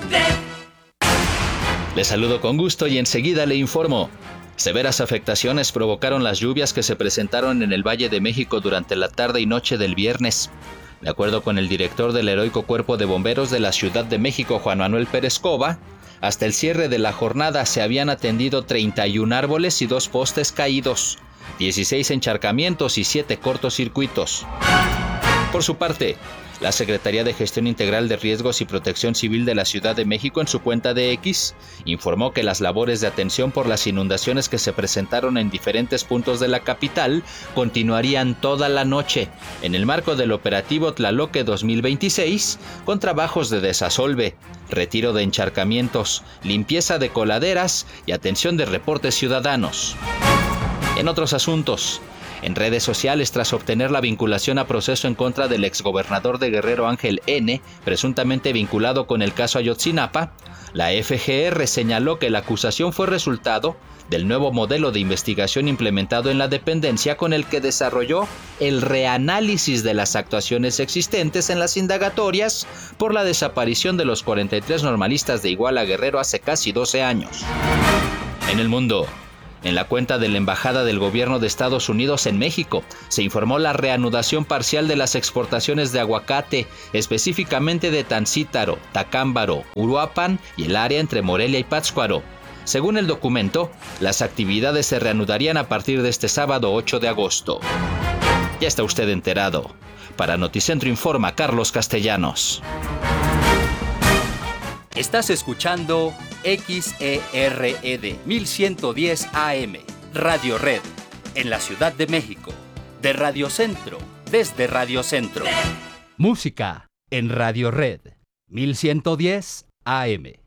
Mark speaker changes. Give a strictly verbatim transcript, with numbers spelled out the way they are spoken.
Speaker 1: Le saludo con gusto y enseguida le informo. Severas afectaciones provocaron las lluvias que se presentaron en el Valle de México durante la tarde y noche del viernes. De acuerdo con el director del Heroico Cuerpo de Bomberos de la Ciudad de México, Juan Manuel Pérez Cova, hasta el cierre de la jornada se habían atendido treinta y un árboles y dos postes caídos, dieciséis encharcamientos y siete cortocircuitos. Por su parte, la Secretaría de Gestión Integral de Riesgos y Protección Civil de la Ciudad de México, en su cuenta de X, informó que las labores de atención por las inundaciones que se presentaron en diferentes puntos de la capital continuarían toda la noche, en el marco del operativo Tlaloque dos mil veintiséis, con trabajos de desasolve, retiro de encharcamientos, limpieza de coladeras y atención de reportes ciudadanos. En otros asuntos, en redes sociales, tras obtener la vinculación a proceso en contra del exgobernador de Guerrero Ángel N., presuntamente vinculado con el caso Ayotzinapa, la F G R señaló que la acusación fue resultado del nuevo modelo de investigación implementado en la dependencia con el que desarrolló el reanálisis de las actuaciones existentes en las indagatorias por la desaparición de los cuarenta y tres normalistas de Iguala Guerrero hace casi doce años. En el mundo, en la cuenta de la Embajada del Gobierno de Estados Unidos en México, se informó la reanudación parcial de las exportaciones de aguacate, específicamente de Tancítaro, Tacámbaro, Uruapan y el área entre Morelia y Pátzcuaro. Según el documento, las actividades se reanudarían a partir de este sábado ocho de agosto. Ya está usted enterado. Para Noticentro informa Carlos Castellanos.
Speaker 2: Estás escuchando X E R E D mil ciento diez A M, Radio Red, en la Ciudad de México, de Radio Centro, desde Radio Centro. Música en Radio Red, mil ciento diez A M.